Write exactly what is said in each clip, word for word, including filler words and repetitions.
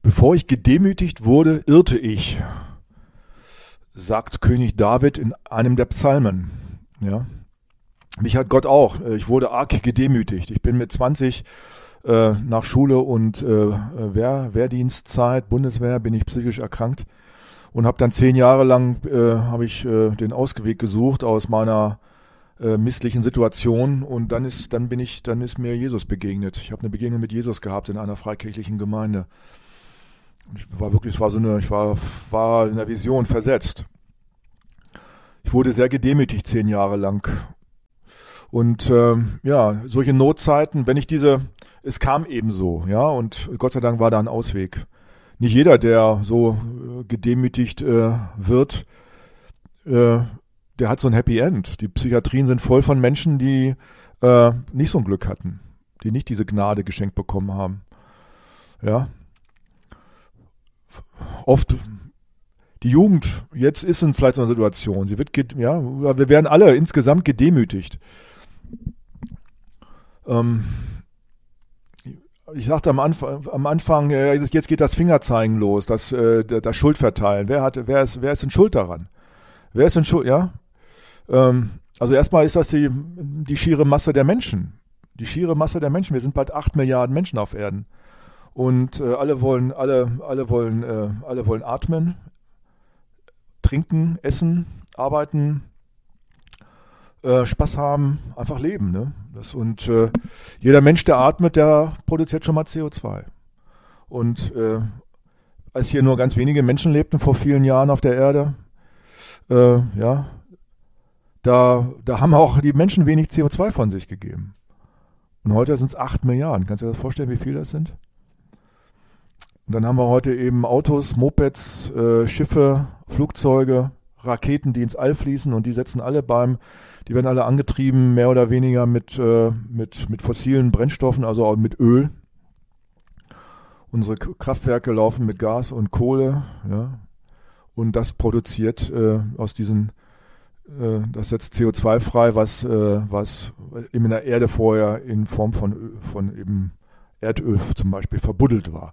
Bevor ich gedemütigt wurde, irrte ich, sagt König David in einem der Psalmen. Ja. Mich hat Gott auch. Ich wurde arg gedemütigt. Ich bin mit zwanzig äh, nach Schule und äh, Wehr, Wehrdienstzeit, Bundeswehr, bin ich psychisch erkrankt und habe dann zehn Jahre lang äh, habe ich äh, den Ausweg gesucht aus meiner äh, misslichen Situation und dann ist dann bin ich dann ist mir Jesus begegnet. Ich habe eine Begegnung mit Jesus gehabt in einer freikirchlichen Gemeinde. Ich war wirklich, es war so eine, ich war, war in der Vision versetzt. Ich wurde sehr gedemütigt zehn Jahre lang. Und ähm, ja, solche Notzeiten, wenn ich diese, es kam eben so, ja, und Gott sei Dank war da ein Ausweg. Nicht jeder, der so äh, gedemütigt äh, wird, äh, der hat so ein Happy End. Die Psychiatrien sind voll von Menschen, die äh, nicht so ein Glück hatten, die nicht diese Gnade geschenkt bekommen haben. Ja. Oft die Jugend jetzt ist in vielleicht so einer Situation, sie wird, ja, wir werden alle insgesamt gedemütigt. Ähm, ich sagte am Anfang, am Anfang, jetzt geht das Fingerzeigen los, das, das Schuldverteilen. Wer hat, wer ist, wer ist denn schuld daran? Wer ist denn schuld, ja? Ähm, also erstmal ist das die, die schiere Masse der Menschen. Die schiere Masse der Menschen. Wir sind bald acht Milliarden Menschen auf Erden. Und äh, alle wollen, alle, alle wollen, äh, alle wollen atmen, trinken, essen, arbeiten, äh, Spaß haben, einfach leben. Ne? Das, und äh, jeder Mensch, der atmet, der produziert schon mal C O zwei. Und äh, als hier nur ganz wenige Menschen lebten vor vielen Jahren auf der Erde, äh, ja, da, da haben auch die Menschen wenig C O zwei von sich gegeben. Und heute sind es acht Milliarden. Kannst du dir das vorstellen, wie viel das sind? Und dann haben wir heute eben Autos, Mopeds, äh, Schiffe, Flugzeuge, Raketen, die ins All fließen und die setzen alle beim, die werden alle angetrieben, mehr oder weniger mit, äh, mit, mit fossilen Brennstoffen, also auch mit Öl. Unsere Kraftwerke laufen mit Gas und Kohle, ja. Und das produziert äh, aus diesen, äh, das setzt C O zwei frei, was, äh, was eben in der Erde vorher in Form von, von eben Erdöl zum Beispiel verbuddelt war.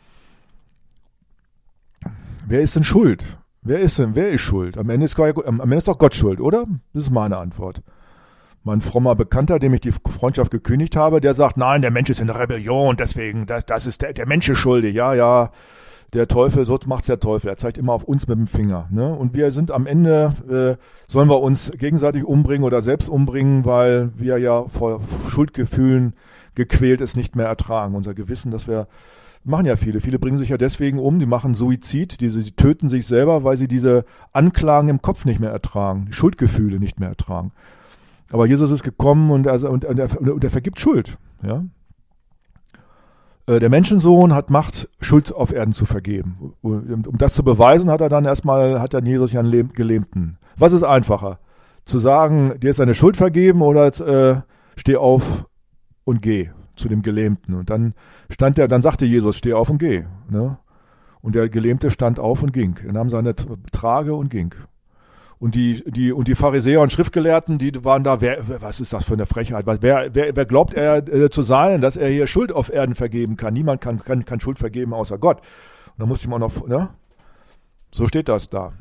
Wer ist denn schuld? Wer ist denn, wer ist schuld? Am Ende ist, am Ende ist doch Gott schuld, oder? Das ist meine Antwort. Mein frommer Bekannter, dem ich die Freundschaft gekündigt habe, der sagt, nein, der Mensch ist in der Rebellion, deswegen, das, das ist der, der Mensch ist schuldig. Ja, ja, der Teufel, so macht's der Teufel. Er zeigt immer auf uns mit dem Finger. Ne? Und wir sind am Ende, äh, sollen wir uns gegenseitig umbringen oder selbst umbringen, weil wir ja vor Schuldgefühlen gequält es nicht mehr ertragen. Unser Gewissen, dass wir machen ja viele. Viele bringen sich ja deswegen um, die machen Suizid, die, die töten sich selber, weil sie diese Anklagen im Kopf nicht mehr ertragen, die Schuldgefühle nicht mehr ertragen. Aber Jesus ist gekommen und, also, und, und, er, und er vergibt Schuld. Ja? Äh, der Menschensohn hat Macht, Schuld auf Erden zu vergeben. Um, um das zu beweisen, hat er dann erstmal, hat dann Jesus ja einen Gelähmten. Was ist einfacher? Zu sagen, dir ist deine Schuld vergeben oder äh, steh auf und geh zu dem Gelähmten. Und dann stand er, dann sagte Jesus, steh auf und geh. Ne? Und der Gelähmte stand auf und ging. Er nahm seine Trage und ging. Und die, die, und die Pharisäer und Schriftgelehrten, die waren da, wer, was ist das für eine Frechheit? Wer, wer, wer glaubt er äh, zu sein, dass er hier Schuld auf Erden vergeben kann? Niemand kann, kann, kann Schuld vergeben außer Gott. Und dann musste ihm auch noch, ne? So steht das da.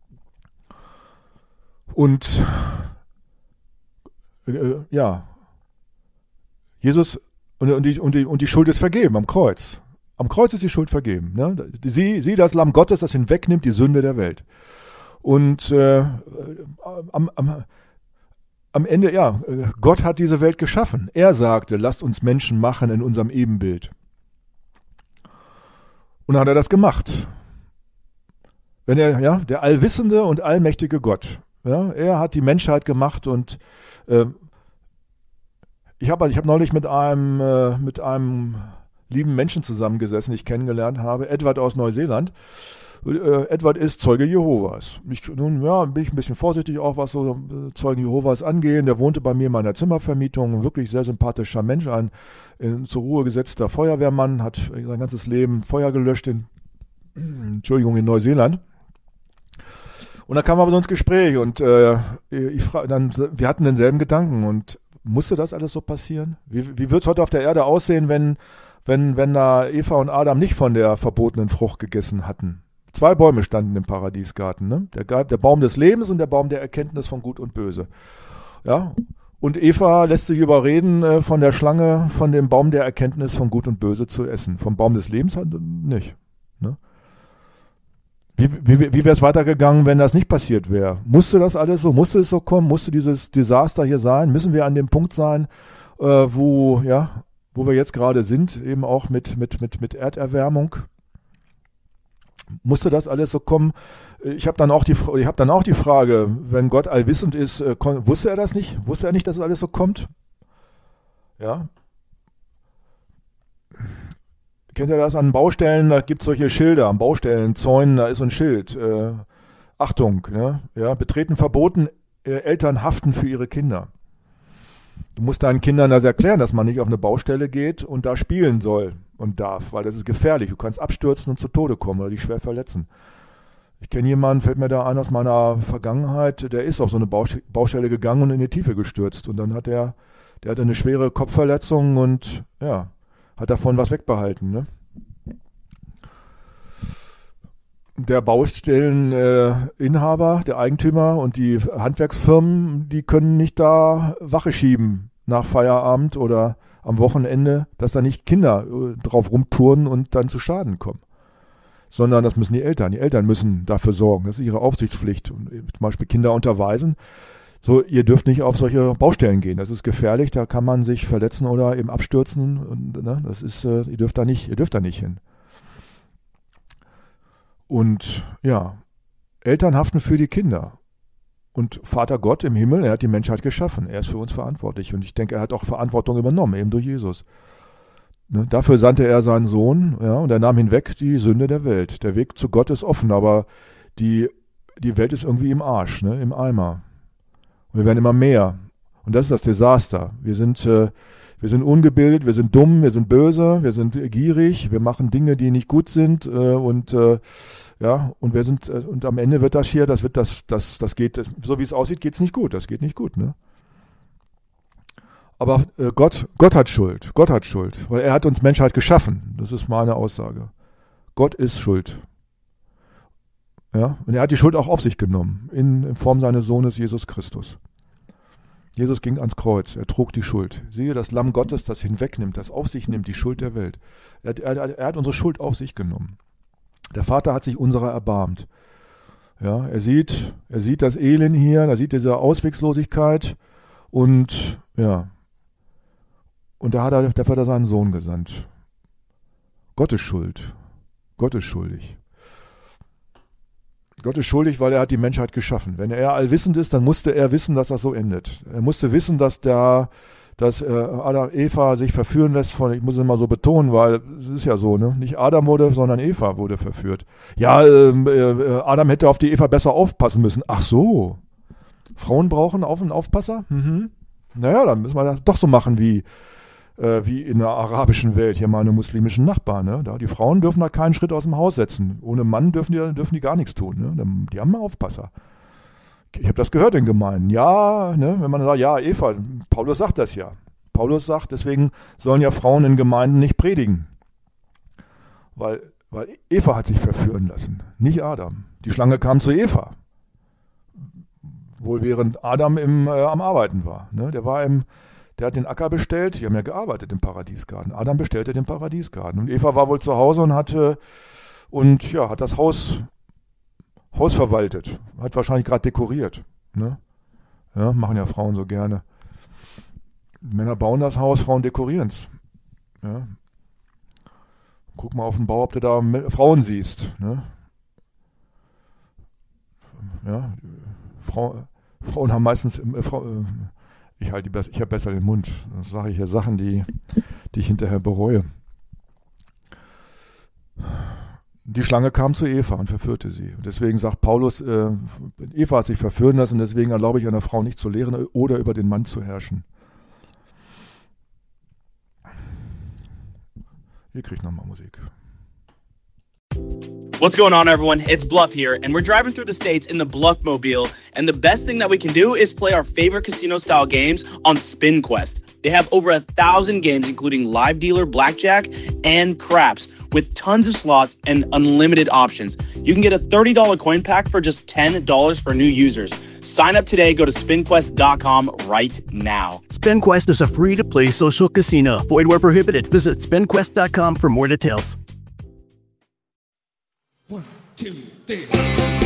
Und äh, ja, Jesus Und, und, die, und, die, und die Schuld ist vergeben am Kreuz. Am Kreuz ist die Schuld vergeben. Ne? Sie, sie, das Lamm Gottes, das hinwegnimmt die Sünde der Welt. Und äh, am, am, am Ende, ja, Gott hat diese Welt geschaffen. Er sagte, lasst uns Menschen machen in unserem Ebenbild. Und dann hat er das gemacht. Wenn er, ja, der allwissende und allmächtige Gott, ja, er hat die Menschheit gemacht und äh, Ich habe ich hab neulich mit einem, äh, mit einem lieben Menschen zusammengesessen, den ich kennengelernt habe, Edward aus Neuseeland. Äh, Edward ist Zeuge Jehovas. Ich, nun ja, bin ich ein bisschen vorsichtig auch, was so äh, Zeugen Jehovas angehen. Der wohnte bei mir in meiner Zimmervermietung, ein wirklich sehr sympathischer Mensch, ein in, zur Ruhe gesetzter Feuerwehrmann, hat sein ganzes Leben Feuer gelöscht in, Entschuldigung, in Neuseeland. Und da kam aber so ins Gespräch und äh, ich frag, dann, wir hatten denselben Gedanken und musste das alles so passieren? Wie, wie wird es heute auf der Erde aussehen, wenn, wenn, wenn da Eva und Adam nicht von der verbotenen Frucht gegessen hatten. Zwei Bäume standen im Paradiesgarten, ne? Der, der Baum des Lebens und der Baum der Erkenntnis von Gut und Böse. Ja? Und Eva lässt sich überreden, äh, von der Schlange, von dem Baum der Erkenntnis von Gut und Böse zu essen. Vom Baum des Lebens halt nicht. Ne? Wie, wie, wie wäre es weitergegangen, wenn das nicht passiert wäre? Musste das alles so, musste es so kommen? Musste dieses Desaster hier sein? Müssen wir an dem Punkt sein, äh, wo, ja, wo wir jetzt gerade sind, eben auch mit, mit, mit, mit Erderwärmung? Musste das alles so kommen? Ich habe dann auch die, ich habe dann auch die Frage, wenn Gott allwissend ist, äh, kon, wusste er das nicht? Wusste er nicht, dass es alles so kommt? Ja. Kennt ihr das an Baustellen? Da gibt es solche Schilder, an Baustellen, Zäunen, da ist so ein Schild. Äh, Achtung, ne? Ja, betreten verboten, äh, Eltern haften für ihre Kinder. Du musst deinen Kindern das erklären, dass man nicht auf eine Baustelle geht und da spielen soll und darf, weil das ist gefährlich. Du kannst abstürzen und zu Tode kommen oder dich schwer verletzen. Ich kenne jemanden, fällt mir da ein aus meiner Vergangenheit, der ist auf so eine Baustelle gegangen und in die Tiefe gestürzt. Und dann hat er, der hatte eine schwere Kopfverletzung und ja, hat davon was wegbehalten. Ne? Der Baustelleninhaber, äh, der Eigentümer und die Handwerksfirmen, die können nicht da Wache schieben nach Feierabend oder am Wochenende, dass da nicht Kinder äh, drauf rumturnen und dann zu Schaden kommen. Sondern das müssen die Eltern. Die Eltern müssen dafür sorgen. Das ist ihre Aufsichtspflicht. Und zum Beispiel Kinder unterweisen. So, ihr dürft nicht auf solche Baustellen gehen. Das ist gefährlich. Da kann man sich verletzen oder eben abstürzen. Und, ne, das ist, äh, ihr dürft da nicht, ihr dürft da nicht hin. Und ja, Eltern haften für die Kinder. Und Vater Gott im Himmel, er hat die Menschheit geschaffen. Er ist für uns verantwortlich. Und ich denke, er hat auch Verantwortung übernommen, eben durch Jesus. Ne, dafür sandte er seinen Sohn, ja, und er nahm hinweg die Sünde der Welt. Der Weg zu Gott ist offen, aber die, die Welt ist irgendwie im Arsch, ne, im Eimer. Und wir werden immer mehr. Und das ist das Desaster. Wir sind, äh, wir sind ungebildet, wir sind dumm, wir sind böse, wir sind gierig, wir machen Dinge, die nicht gut sind, äh, und äh, ja, und wir sind, äh, und am Ende wird das hier, das wird das, das, das geht, das, so wie es aussieht, geht es nicht gut. Das geht nicht gut, ne? Aber äh, Gott, Gott hat Schuld. Gott hat Schuld, weil er hat uns Menschheit geschaffen. Das ist meine Aussage. Gott ist schuld. Ja, und er hat die Schuld auch auf sich genommen, in, in Form seines Sohnes Jesus Christus. Jesus ging ans Kreuz, er trug die Schuld. Siehe, das Lamm Gottes, das hinwegnimmt, das auf sich nimmt, die Schuld der Welt. Er, er, er hat unsere Schuld auf sich genommen. Der Vater hat sich unserer erbarmt. Ja, er sieht, er sieht das Elend hier, er sieht diese Ausweglosigkeit und ja, und da hat er, dafür hat er seinen Sohn gesandt. Gott ist schuld. Gott ist schuldig. Gott ist schuldig, weil er hat die Menschheit geschaffen. Wenn er allwissend ist, dann musste er wissen, dass das so endet. Er musste wissen, dass der, dass äh, Adam, Eva sich verführen lässt von, ich muss es mal so betonen, weil es ist ja so, ne? Nicht Adam wurde, sondern Eva wurde verführt. Ja, äh, äh, Adam hätte auf die Eva besser aufpassen müssen. Ach so. Frauen brauchen Auf- und Aufpasser? Mhm. Naja, dann müssen wir das doch so machen wie wie in der arabischen Welt, hier meine muslimischen Nachbarn. Ne? Da, die Frauen dürfen da keinen Schritt aus dem Haus setzen. Ohne Mann dürfen die, dürfen die gar nichts tun. Ne? Die haben einen Aufpasser. Ich habe das gehört in Gemeinden. Ja, ne? Wenn man sagt, ja, Eva, Paulus sagt das ja. Paulus sagt, deswegen sollen ja Frauen in Gemeinden nicht predigen. Weil, weil Eva hat sich verführen lassen, nicht Adam. Die Schlange kam zu Eva. Wohl während Adam im, äh, am Arbeiten war. Ne? Der war im Der hat den Acker bestellt, die haben ja gearbeitet im Paradiesgarten. Adam bestellte den Paradiesgarten. Und Eva war wohl zu Hause und hatte und ja, hat das Haus, Haus verwaltet. Hat wahrscheinlich gerade dekoriert. Ne? Ja, machen ja Frauen so gerne. Männer bauen das Haus, Frauen dekorieren es. Ja. Guck mal auf den Bau, ob du da Frauen siehst. Ne? Ja, Frau, Frauen haben meistens äh, Frau, äh, Ich halte die, ich habe besser den Mund. Dann sage ich hier Sachen, die, die ich hinterher bereue. Die Schlange kam zu Eva und verführte sie. Und deswegen sagt Paulus, äh, Eva hat sich verführen lassen, deswegen erlaube ich einer Frau nicht zu lehren oder über den Mann zu herrschen. Ihr kriegt nochmal Musik. What's going on, everyone? It's Bluff here, and we're driving through the states in the Bluffmobile, and the best thing that we can do is play our favorite casino-style games on Spin Quest. They have over a thousand games, including live dealer, blackjack, and craps, with tons of slots and unlimited options. You can get a thirty dollars coin pack for just ten dollars for new users. Sign up today. Go to spin quest dot com right now. SpinQuest is a free-to-play social casino. Void where prohibited. Visit spin quest dot com for more details. One, two, three.